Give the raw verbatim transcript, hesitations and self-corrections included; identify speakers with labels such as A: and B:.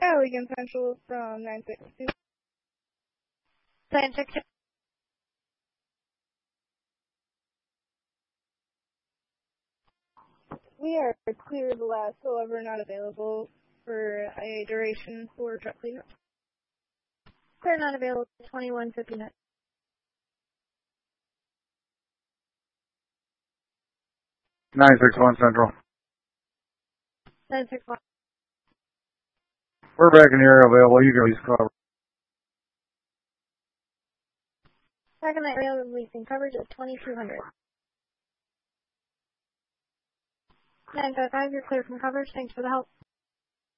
A: Yeah, Weekend Central from nine six two.
B: nine six two.
A: We are clear of the last, however, not available for a duration for truck cleanup.
B: Clear not available, twenty-one fifty-nine.
C: nine six one Central.
B: nine six one.
C: We're back in the area available. You can please cover.
B: Back in the area releasing coverage at twenty-two hundred. nine five five, you're clear from coverage. Thanks for the help.